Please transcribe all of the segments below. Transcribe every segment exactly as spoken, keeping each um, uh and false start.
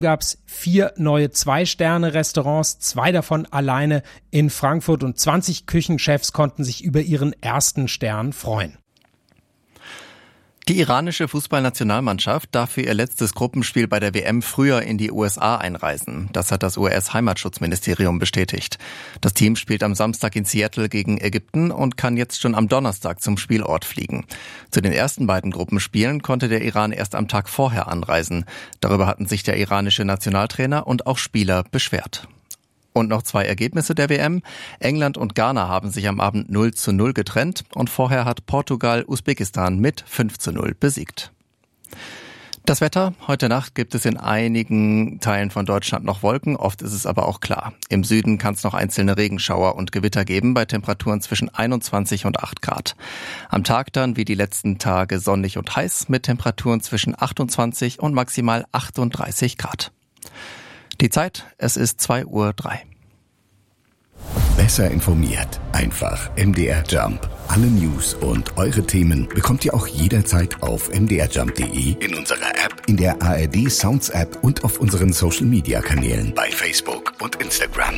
gab es vier neue Zwei-Sterne-Restaurants, zwei davon alleine in Frankfurt, und zwanzig Küchenchefs konnten sich über ihren ersten Stern freuen. Die iranische Fußballnationalmannschaft darf für ihr letztes Gruppenspiel bei der W M früher in die U S A einreisen. Das hat das U S-Heimatschutzministerium bestätigt. Das Team spielt am Samstag in Seattle gegen Ägypten und kann jetzt schon am Donnerstag zum Spielort fliegen. Zu den ersten beiden Gruppenspielen konnte der Iran erst am Tag vorher anreisen. Darüber hatten sich der iranische Nationaltrainer und auch Spieler beschwert. Und noch zwei Ergebnisse der W M. England und Ghana haben sich am Abend null zu null getrennt und vorher hat Portugal Usbekistan mit fünf zu null besiegt. Das Wetter: Heute Nacht gibt es in einigen Teilen von Deutschland noch Wolken, oft ist es aber auch klar. Im Süden kann es noch einzelne Regenschauer und Gewitter geben, bei Temperaturen zwischen einundzwanzig und acht Grad. Am Tag dann wie die letzten Tage sonnig und heiß mit Temperaturen zwischen achtundzwanzig und maximal achtunddreißig Grad. Die Zeit: Es ist zwei Uhr drei. Besser informiert, einfach M D R Jump. Alle News und eure Themen bekommt ihr auch jederzeit auf m d r jump punkt d e, in unserer App, in der A R D Sounds App und auf unseren Social Media Kanälen bei Facebook und Instagram.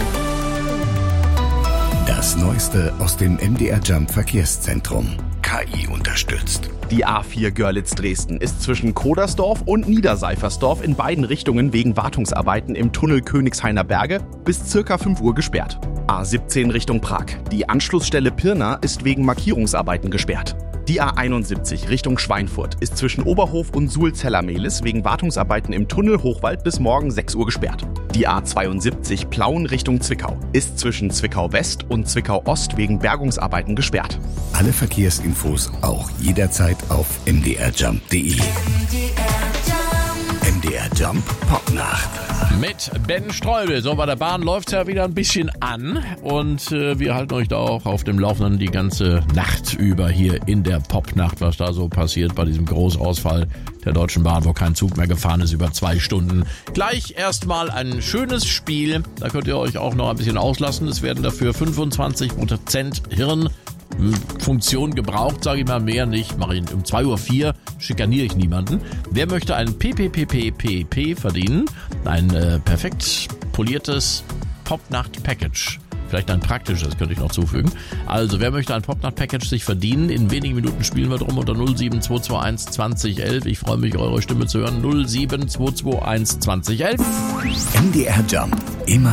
Das Neueste aus dem M D R Jump Verkehrszentrum. K I unterstützt. Die A vier Görlitz-Dresden ist zwischen Kodersdorf und Niederseifersdorf in beiden Richtungen wegen Wartungsarbeiten im Tunnel Königshainer Berge bis circa fünf Uhr gesperrt. A siebzehn Richtung Prag. Die Anschlussstelle Pirna ist wegen Markierungsarbeiten gesperrt. Die A einundsiebzig Richtung Schweinfurt ist zwischen Oberhof und Suhl-Zellermehlis wegen Wartungsarbeiten im Tunnel Hochwald bis morgen sechs Uhr gesperrt. Die A zweiundsiebzig Plauen Richtung Zwickau ist zwischen Zwickau West und Zwickau Ost wegen Bergungsarbeiten gesperrt. Alle Verkehrsinfos auch jederzeit auf m d r jump punkt d e. M D R Jump Popnacht. Mit Ben Streubel. So, bei der Bahn läuft es ja wieder ein bisschen an und äh, wir halten euch da auch auf dem Laufenden die ganze Nacht über hier in der Popnacht, was da so passiert bei diesem Großausfall der Deutschen Bahn, wo kein Zug mehr gefahren ist über zwei Stunden. Gleich erstmal ein schönes Spiel, da könnt ihr euch auch noch ein bisschen auslassen. Es werden dafür fünfundzwanzig Prozent Hirn Funktion gebraucht, sage ich mal, mehr nicht. Mache ich um zwei Uhr vier, schikaniere ich niemanden. Wer möchte ein P P P P P P verdienen? Ein äh, perfekt poliertes Popnacht-Package. Vielleicht ein praktisches, könnte ich noch zufügen. Also, wer möchte ein Popnacht-Package sich verdienen? In wenigen Minuten spielen wir drum unter null sieben zwei zwei eins zwanzig elf. Ich freue mich, eure Stimme zu hören. null sieben zwei zwei eins zwanzig elf. M D R Jump. Immer